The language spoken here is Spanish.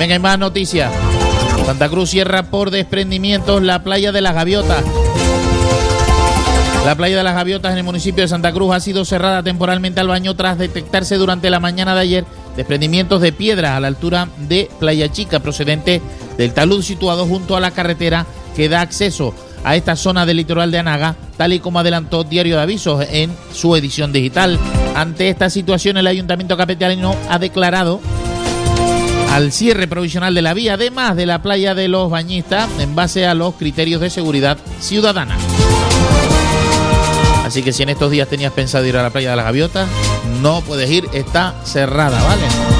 Venga, hay más noticias. Santa Cruz cierra por desprendimientos la playa de las Gaviotas. La playa de las Gaviotas en el municipio de Santa Cruz ha sido cerrada temporalmente al baño tras detectarse durante la mañana de ayer desprendimientos de piedra a la altura de Playa Chica procedente del talud situado junto a la carretera que da acceso a esta zona del litoral de Anaga, tal y como adelantó Diario de Avisos en su edición digital. Ante esta situación, el Ayuntamiento capitalino ha declarado al cierre provisional de la vía, además de la playa de los Bañistas, en base a los criterios de seguridad ciudadana. Así que si en estos días tenías pensado ir a la playa de las Gaviotas, no puedes ir, está cerrada, ¿vale?